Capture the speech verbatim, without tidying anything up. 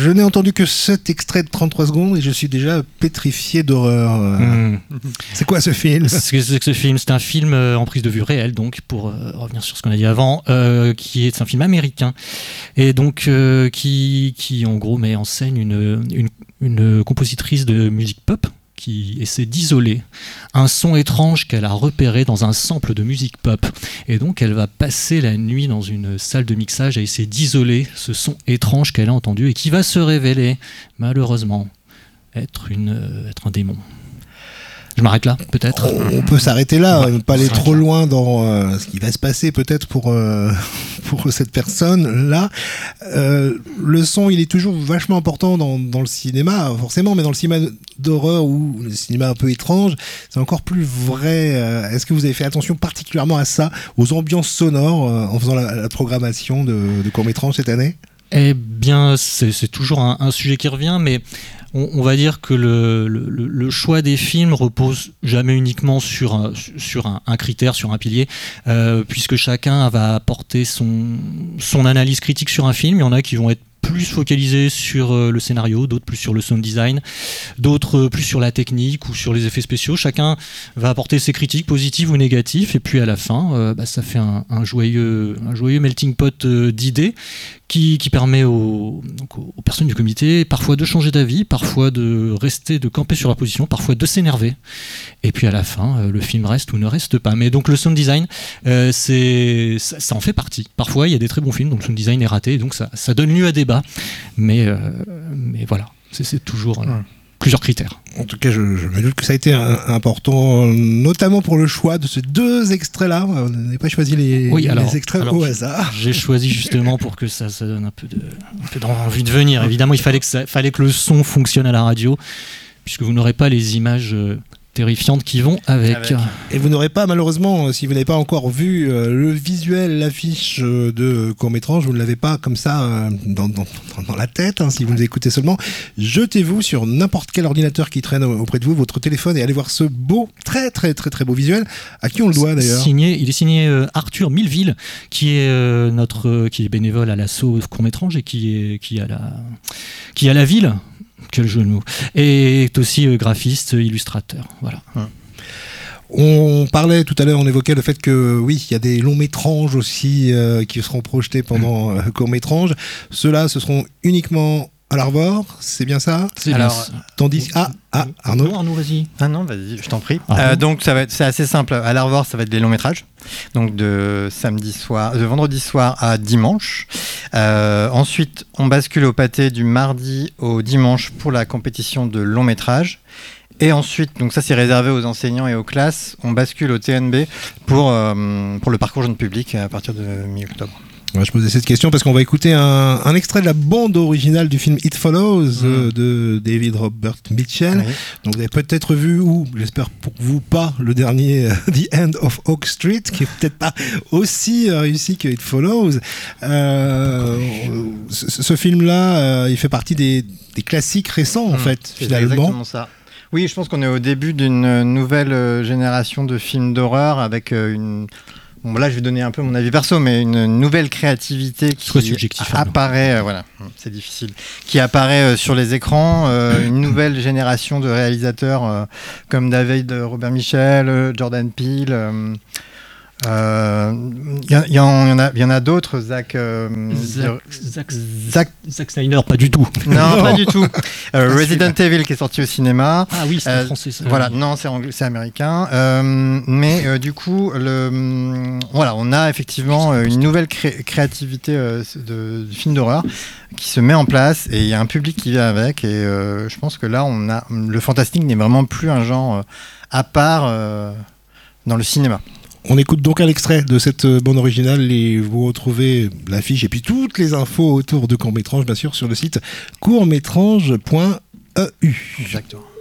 Je n'ai entendu que cet extrait de trente-trois secondes et je suis déjà pétrifié d'horreur. Mmh. C'est quoi ce film ? C'est que ce film, c'est un film en prise de vue réelle, donc pour euh, revenir sur ce qu'on a dit avant, euh, qui est un film américain et donc euh, qui, qui en gros met en scène une, une, une compositrice de musique pop qui essaie d'isoler un son étrange qu'elle a repéré dans un sample de musique pop. Et donc elle va passer la nuit dans une salle de mixage à essayer d'isoler ce son étrange qu'elle a entendu et qui va se révéler, malheureusement, être, une, euh, être un démon. Je m'arrête là, peut-être. On peut s'arrêter là, ne pas aller trop loin dans euh, ce qui va se passer peut-être pour, euh, pour cette personne-là. Euh, le son, il est toujours vachement important dans, dans le cinéma, forcément, mais dans le cinéma d'horreur ou le cinéma un peu étrange, c'est encore plus vrai. Est-ce que vous avez fait attention particulièrement à ça, aux ambiances sonores, euh, en faisant la, la programmation de, de courts-métrages cette année ? Eh bien, c'est, c'est toujours un, un sujet qui revient, mais on, on va dire que le, le, le choix des films repose jamais uniquement sur un, sur un, un critère, sur un pilier, euh, puisque chacun va apporter son, son analyse critique sur un film. Il y en a qui vont être plus focalisés sur euh, le scénario, d'autres plus sur le sound design, d'autres euh, plus sur la technique ou sur les effets spéciaux. Chacun va apporter ses critiques positives ou négatives, et puis à la fin, euh, bah, ça fait un, un, joyeux, un joyeux melting pot euh, d'idées qui, qui permet aux, donc aux personnes du comité parfois de changer d'avis, parfois de rester, de camper sur leur position, parfois de s'énerver, et puis à la fin, euh, le film reste ou ne reste pas. Mais donc le sound design, euh, c'est, ça, ça en fait partie. Parfois, il y a des très bons films dont le sound design est raté, et donc ça, ça donne lieu à débat. Mais, euh, mais voilà, c'est, c'est toujours euh, plusieurs critères. En tout cas, je, je me doute que ça a été un, important, notamment pour le choix de ces deux extraits-là. Vous n'avez pas choisi les, oui, alors, les extraits alors, au hasard. J'ai choisi justement pour que ça, ça donne un peu, de, un peu d'envie de venir. Évidemment, il fallait que, ça, fallait que le son fonctionne à la radio, puisque vous n'aurez pas les images euh, terrifiantes qui vont avec. avec. Et vous n'aurez pas, malheureusement, si vous n'avez pas encore vu euh, le visuel, l'affiche euh, de court-métrage, vous ne l'avez pas comme ça euh, dans, dans, dans la tête, hein, si vous nous écoutez seulement. Jetez-vous sur n'importe quel ordinateur qui traîne auprès de vous, votre téléphone, et allez voir ce beau, très très très très beau visuel. À qui on le doit d'ailleurs ? Signé, Il est signé euh, Arthur Milleville, qui est euh, notre, euh, qui est bénévole à l'assaut court-métrage et qui est qui a la, qui a la ville. Quel jeu de mots. Et est aussi euh, graphiste, illustrateur. Voilà. Hum. On parlait tout à l'heure, on évoquait le fait que oui, il y a des longs métrages aussi euh, qui seront projetés pendant euh, court métrage. Ceux-là, ce seront uniquement à l'Arvor, c'est bien ça ? C'est Alors, bien ça. Tandis ah ah Arnaud. Non, Arnaud, vas-y. Ah non, vas-y, je t'en prie. Ah, euh, donc ça va être, c'est assez simple. À l'Arvor, ça va être des longs métrages. Donc de samedi soir, de vendredi soir à dimanche. Euh, ensuite, on bascule au Pâté du mardi au dimanche pour la compétition de long métrage. Et ensuite, donc ça c'est réservé aux enseignants et aux classes, on bascule au T N B pour, euh, pour le parcours jeune public à partir de mi-octobre. Ouais, je posais cette question parce qu'on va écouter un, un extrait de la bande originale du film It Follows mmh. euh, de David Robert Mitchell. Oui. Donc vous avez peut-être vu, ou j'espère pour vous pas, le dernier uh, The End of Oak Street, qui est peut-être pas aussi euh, réussi que It Follows. Euh, ce, ce film-là, euh, il fait partie des, des classiques récents, mmh. en fait, c'est finalement. Exactement ça. Oui, je pense qu'on est au début d'une nouvelle euh, génération de films d'horreur avec euh, une... Bon, là, je vais donner un peu mon avis perso, mais une nouvelle créativité qui apparaît, euh, voilà, c'est difficile, qui apparaît euh, sur les écrans, euh, une nouvelle génération de réalisateurs euh, comme David Robert Mitchell, euh, Jordan Peele. Euh, Il euh, y, y, y, en a, y en a d'autres, Zach, euh, Zach, Zach, Zach, Zach Snyder, pas du tout. Non, pas du tout. Euh, Resident Evil qui est sorti au cinéma. Ah oui, c'est euh, français. Ça. Voilà, non, c'est, anglais, c'est américain. Euh, mais euh, du coup, le, voilà, on a effectivement euh, une nouvelle cré- créativité euh, de, de film d'horreur qui se met en place et il y a un public qui vient avec. Et euh, je pense que là, on a le fantastique n'est vraiment plus un genre euh, à part euh, dans le cinéma. On écoute donc un extrait de cette bande originale et vous retrouvez l'affiche et puis toutes les infos autour de court-métrage, bien sûr, sur le site courtmétrage point e u. Exactement.